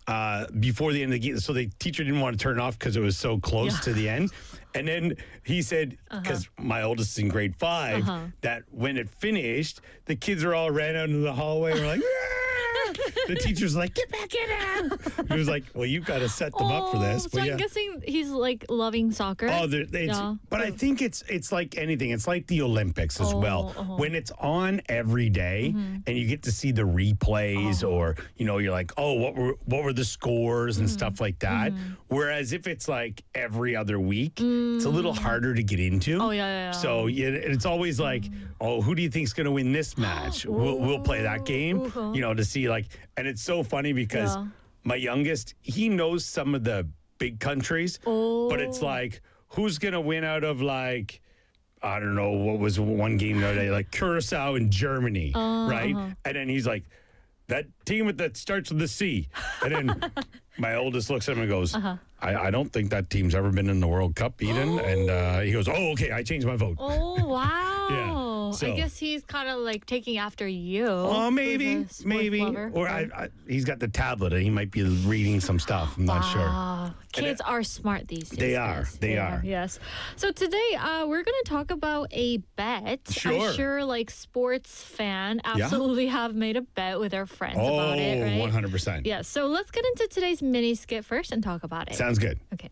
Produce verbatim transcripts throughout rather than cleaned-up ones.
uh, before the end of the game. So the teacher didn't want to turn it off because it was so close Yeah. to the end. And then he said, because my oldest is in grade five, Uh-huh. that when it finished, the kids are all ran out into the hallway and were like, the teacher's like, get back in there. He was like, well, you've got to set them up for this. Oh, But so yeah. I'm guessing he's like loving soccer. Oh, there- it's, Yeah. but I think it's it's like anything. It's like the Olympics as Oh, well. uh-huh. When it's on every day and you get to see the replays, Oh. or you know, you're like, oh, what were what were the scores and Mm-hmm. stuff like that. Whereas if it's like every other week, it's a little harder to get into. Mm. Oh, yeah, yeah, yeah. So yeah, it's always like, oh, who do you think's going to win this match? we'll we'll play that game. Uh-huh. You know, to see like, and it's so funny because Yeah. my youngest, he knows some of the big countries, but it's Oh. like, who's going to win out of like, I don't know, what was one game the other day, like Curacao in Germany, Uh, right? uh-huh. And then he's like, that team with that starts with the C. And then my oldest looks at him and goes, Uh-huh. I, I don't think that team's ever been in the World Cup, Eden. And uh, he goes, oh, okay, I changed my vote. Oh, wow. I so- guess he's kind of like taking after you. Oh, maybe, as a sports maybe. lover. Or I, I, he's got the tablet and he might be reading some stuff. I'm not sure. Ah, kids are smart these days. They are, guys. they are. Yes. So today, uh, we're going to talk about a bet. Sure. I'm sure, like sports fan, absolutely have made a bet with their friends Oh, about it, right? one hundred percent. Yeah. So let's get into today's mini skit first and talk about it. Sounds good. Okay.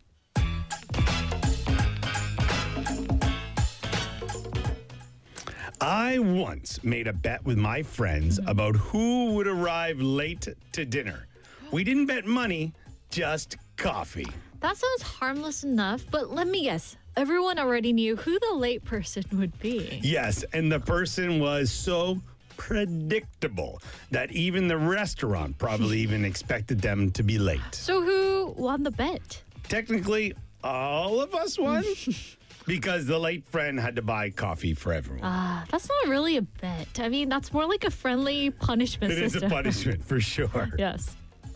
I once made a bet with my friends Mm-hmm. about who would arrive late to dinner. We didn't bet money, just coffee. That sounds harmless enough, but let me guess. Everyone already knew who the late person would be. Yes, and the person was so predictable that even the restaurant probably even expected them to be late. So who won the bet? Technically, all of us won because the late friend had to buy coffee for everyone. Ah, that's not really a bet. I mean, that's more like a friendly punishment It is system. a punishment for sure. Yes.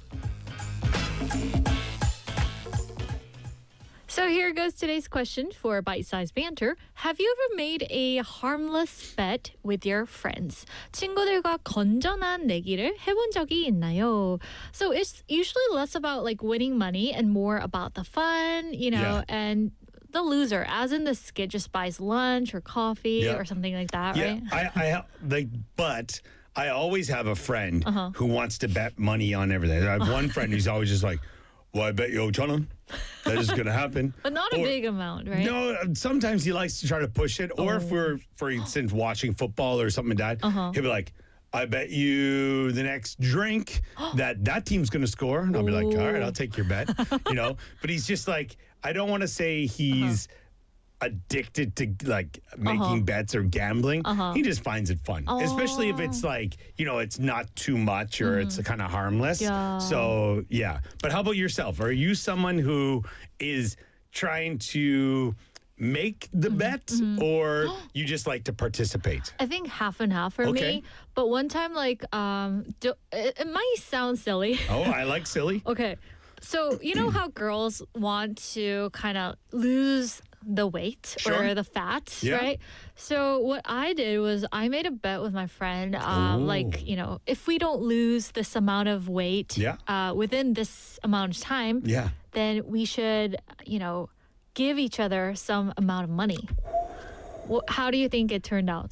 So here goes today's question for bite-sized banter. Have you ever made a harmless bet with your friends? 친구들과 건전한 내기를 해본 적이 있나요? So it's usually less about like winning money and more about the fun, you know, Yeah. and the loser, as in the skid just buys lunch or coffee Yeah. or something like that, Yeah, right? I, I ha- like, but I always have a friend Uh-huh. who wants to bet money on everything. I have one friend who's always just like, "Well, I bet you owe Chunum. That is going to happen." But not a Or- big amount, right? No, sometimes he likes to try to push it. Or if we're, for instance, watching football or something like that, Uh-huh. he'll be like, I bet you the next drink that that team's going to score. And I'll be like, all right, I'll take your bet. You know, but he's just like, I don't want to say he's addicted to like making Uh-huh. bets or gambling. Uh-huh. He just finds it fun, especially if it's like, you know, it's not too much or it's kind of harmless. Yeah. So, yeah. But how about yourself? Are you someone who is trying to make the bet or you just like to participate? I think half and half for Okay. me. But one time, like, um, do, it, it might sound silly. Oh, I like silly. Okay. So, you know how girls want to kind of lose the weight Sure. or the fat, Yeah. right? So, what I did was I made a bet with my friend, um, Ooh. like, you know, if we don't lose this amount of weight Yeah. uh, within this amount of time, Yeah. then we should, you know, give each other some amount of money. Wh- How do you think it turned out?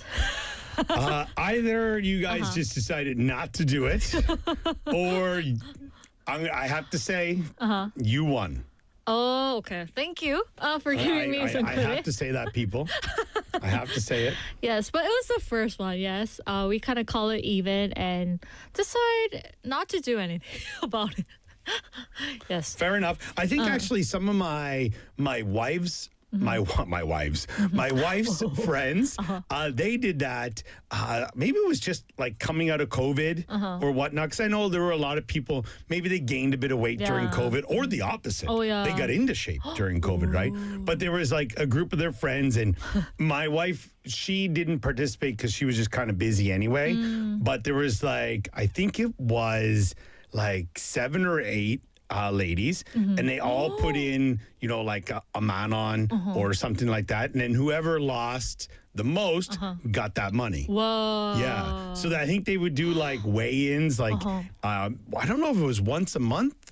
Uh, either you guys Uh-huh. just decided not to do it or I'm, I have to say Uh-huh. you won. Oh, okay. Thank you uh, for giving I, me I, some I credit. have to say that, people. I have to say it. Yes, but it was the first one, yes. Uh, we kind of call it even and decide not to do anything about it. Yes. Fair enough. I Uh. think actually some of my my wife's Mm-hmm. my wa- my wives my wife's friends Uh-huh. uh, they did that. Uh, maybe it was just like coming out of COVID Uh-huh. or whatnot. Because I know there were a lot of people. Maybe they gained a bit of weight during Yeah. COVID, or the opposite. Oh, yeah. They got into shape during COVID, right? But there was like a group of their friends, and my wife, she didn't participate because she was just kind of busy anyway. Mm. But there was like, I think it was like seven or eight uh, ladies, Mm-hmm. and they all put in, you know, like a, a man on Uh-huh. or something like that. And then whoever lost the most Uh-huh. got that money. Whoa. Yeah. So that, I think they would do like weigh-ins, like Uh-huh. um, I don't know if it was once a month